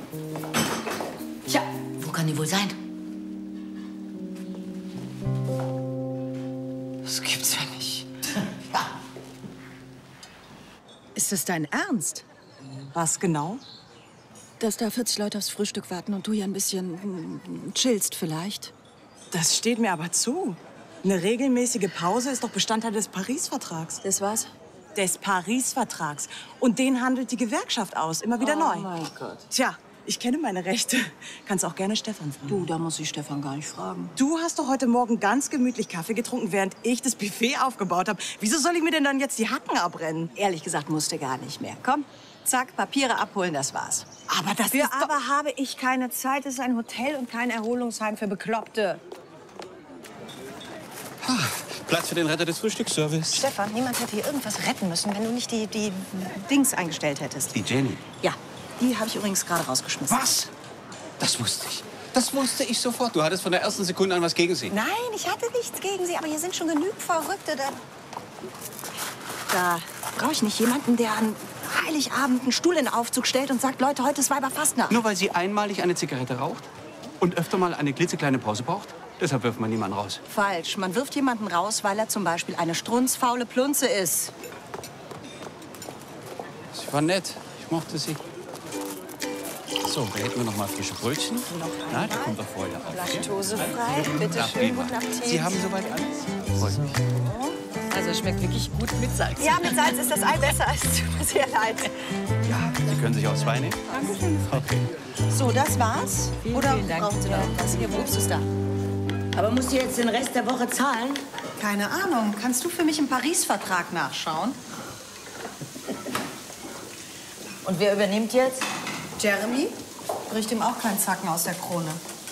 Tja, wo kann die wohl sein? Das gibt's ja nicht. Ja. Ist es dein Ernst? Was genau? Dass da 40 Leute aufs Frühstück warten und du hier ein bisschen chillst vielleicht? Das steht mir aber zu. Eine regelmäßige Pause ist doch Bestandteil des Paris-Vertrags. Das war's? Des Paris-Vertrags. Und den handelt die Gewerkschaft aus, immer wieder neu. Oh mein Gott. Tja, ich kenne meine Rechte. Kannst auch gerne Stefan fragen. Du, da muss ich Stefan gar nicht fragen. Du hast doch heute Morgen ganz gemütlich Kaffee getrunken, während ich das Buffet aufgebaut habe. Wieso soll ich mir denn dann jetzt die Hacken abbrennen? Ehrlich gesagt, musste gar nicht mehr. Komm, zack, Papiere abholen, das war's. Aber das Für ist doch... aber habe ich keine Zeit. Es ist ein Hotel und kein Erholungsheim für Bekloppte. Platz für den Retter des Frühstücksservice. Stefan, niemand hätte hier irgendwas retten müssen, wenn du nicht die Dings eingestellt hättest. Die Jenny. Ja, die habe ich übrigens gerade rausgeschmissen. Was? Das wusste ich. Das wusste ich sofort. Du hattest von der ersten Sekunde an was gegen sie. Nein, ich hatte nichts gegen sie, aber hier sind schon genügend Verrückte. Da brauche ich nicht jemanden, der an Heiligabend einen Stuhl in den Aufzug stellt und sagt, Leute, heute ist Weiberfastnacht. Nur weil sie einmalig eine Zigarette raucht und öfter mal eine klitzekleine Pause braucht? Deshalb wirft man niemanden raus. Falsch. Man wirft jemanden raus, weil er zum Beispiel eine strunzfaule Plunze ist. Sie war nett. Ich mochte sie. So, da hätten wir noch mal frische Brötchen. Na, die kommt doch vorher auf. Laktose frei, bitte Na, schön, prima. guten Appetit. Sie haben soweit alles? Freut mich. Also schmeckt wirklich gut mit Salz. Ja, mit Salz ist das Ei besser. Es tut mir sehr leid. Ja, Sie können sich auch zwei nehmen. Dankeschön. Okay. So, das war's? Oder vielen Dank. brauchen Sie noch was? Hier, Obst ist da. Aber musst du jetzt den Rest der Woche zahlen? Keine Ahnung. Kannst du für mich im Paris-Vertrag nachschauen? Und wer übernimmt jetzt? Jeremy? Bricht ihm auch keinen Zacken aus der Krone.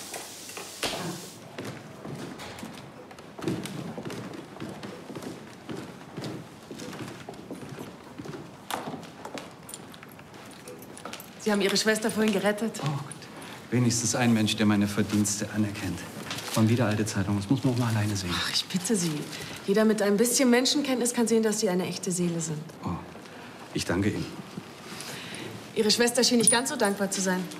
Sie haben Ihre Schwester vorhin gerettet. Oh Gott. Wenigstens ein Mensch, der meine Verdienste anerkennt. Von wieder alte Zeitung. Das muss man auch mal alleine sehen. Ach, ich bitte Sie. Jeder mit ein bisschen Menschenkenntnis kann sehen, dass Sie eine echte Seele sind. Oh, ich danke Ihnen. Ihre Schwester schien nicht ganz so dankbar zu sein.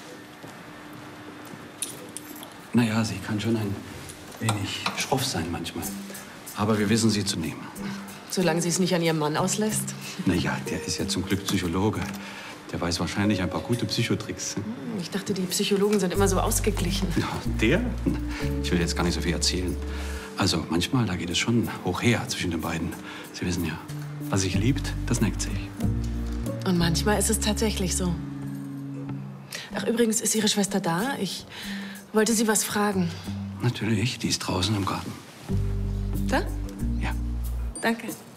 Naja, sie kann schon ein wenig schroff sein manchmal. Aber wir wissen sie zu nehmen. Solange sie es nicht an Ihrem Mann auslässt. Naja, der ist ja zum Glück Psychologe. Der weiß wahrscheinlich ein paar gute Psychotricks. Ich dachte, die Psychologen sind immer so ausgeglichen. Ja, der? Ich will jetzt gar nicht so viel erzählen. Also manchmal, da geht es schon hoch her zwischen den beiden. Sie wissen ja, was sich liebt, das neckt sich. Und manchmal ist es tatsächlich so. Ach, übrigens, ist Ihre Schwester da? Ich wollte Sie was fragen. Natürlich, die ist draußen im Garten. Da? Ja. Danke.